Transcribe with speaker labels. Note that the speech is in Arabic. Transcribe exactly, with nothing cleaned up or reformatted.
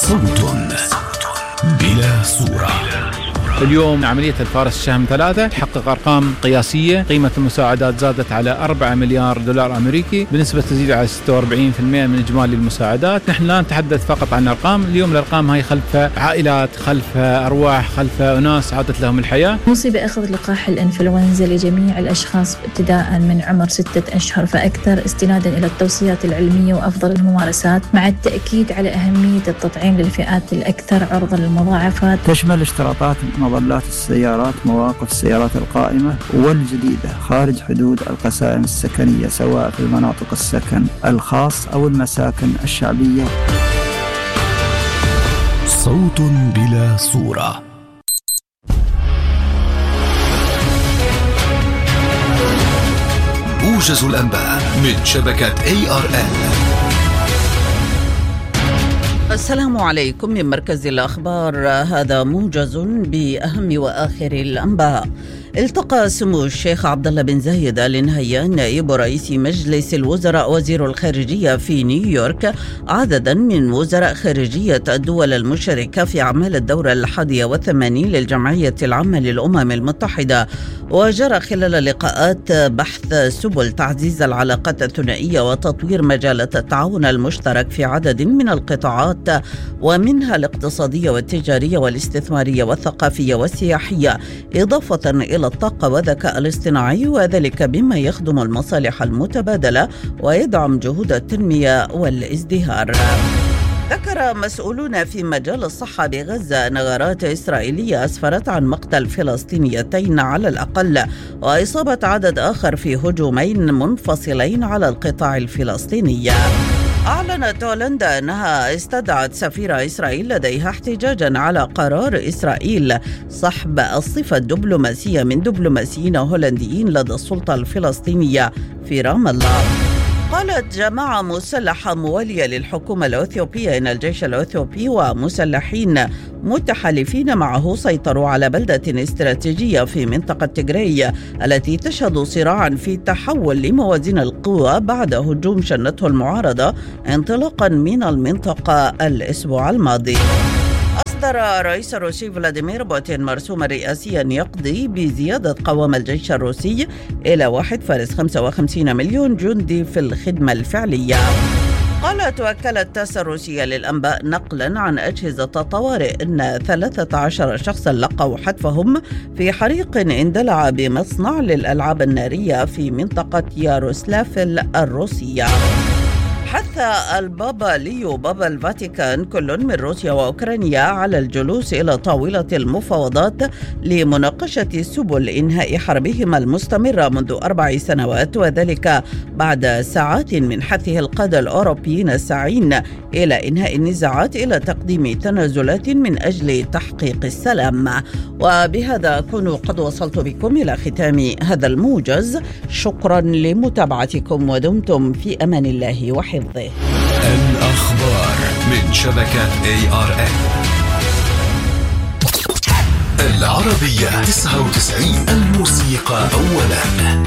Speaker 1: صوت بلا صورة.
Speaker 2: اليوم عملية الفارس الشهم ثلاثة تحقق أرقام قياسية. قيمة المساعدات زادت على أربعة مليار دولار أمريكي بنسبة تزيد على ستة وأربعين بالمئة من إجمالي المساعدات. نحن لا نتحدث فقط عن أرقام، اليوم الأرقام هاي خلف عائلات، خلف أرواح، خلف أناس عادت لهم الحياة.
Speaker 3: مصيبة أخذ لقاح الإنفلونزا لجميع الأشخاص ابتداء من عمر ستة أشهر فأكثر، استنادا إلى التوصيات العلمية وأفضل الممارسات، مع التأكيد على أهمية التطعيم للفئات الأكثر عرضة للمضاعفات.
Speaker 4: تشمل اشتراطات مظلات السيارات، مواقف السيارات القائمة والجديدة خارج حدود القسائم السكنية، سواء في المناطق السكن الخاص أو المساكن الشعبية.
Speaker 1: صوت بلا صورة. موجز الأنباء من شبكة إيه آر إل.
Speaker 5: السلام عليكم من مركز الأخبار، هذا موجز بأهم وآخر الأنباء. التقى سمو الشيخ عبد الله بن زايد آل نهيان نائب رئيس مجلس الوزراء وزير الخارجية في نيويورك عددا من وزراء خارجية الدول المشاركة في أعمال الدورة الحادية والثمانين للجمعية العامة للأمم المتحدة. وجرى خلال اللقاءات بحث سبل تعزيز العلاقات الثنائية وتطوير مجالات التعاون المشترك في عدد من القطاعات، ومنها الاقتصادية والتجارية والاستثمارية والثقافية والسياحية، إضافة إلى الطاقة والذكاء الاصطناعي، وذلك بما يخدم المصالح المتبادلة ويدعم جهود التنمية والازدهار. ذكر مسؤولون في مجال الصحة بغزة أن غارات إسرائيلية أسفرت عن مقتل فلسطينيتين على الأقل وإصابة عدد آخر في هجومين منفصلين على القطاع الفلسطيني. أعلنت هولندا أنها استدعت سفير إسرائيل لديها احتجاجا على قرار إسرائيل سحب الصفة الدبلوماسية من دبلوماسيين هولنديين لدى السلطة الفلسطينية في رام الله. قالت جماعة مسلحة موالية للحكومة الأثيوبية إن الجيش الأثيوبي ومسلحين متحالفين معه سيطروا على بلدة استراتيجية في منطقة تيغراي التي تشهد صراعا في تحول لموازين القوى بعد هجوم شنته المعارضة انطلاقا من المنطقة الأسبوع الماضي. أصدر الرئيس الروسي فلاديمير بوتين مرسوما رئاسيا يقضي بزيادة قوام الجيش الروسي إلى واحد فاصلة خمسة وخمسين مليون جندي في الخدمة الفعلية. قالت وكالة تاس الروسية للأنباء نقلا عن أجهزة الطوارئ أن ثلاثة عشر شخصا لقوا حتفهم في حريق اندلع بمصنع للألعاب النارية في منطقة ياروسلافل الروسية. حث البابا ليو بابا الفاتيكان كل من روسيا وأوكرانيا على الجلوس إلى طاولة المفاوضات لمناقشة سبل إنهاء حربهما المستمرة منذ أربع سنوات، وذلك بعد ساعات من حثه القادة الأوروبيين الساعين إلى إنهاء النزاعات إلى تقديم تنازلات من أجل تحقيق السلام. وبهذا أكون قد وصلت بكم إلى ختام هذا الموجز. شكرا لمتابعتكم ودمتم في أمان الله وحفظه.
Speaker 1: الأخبار من شبكة إيه آر إل. العربية تسعة وتسعين، الموسيقى أولا.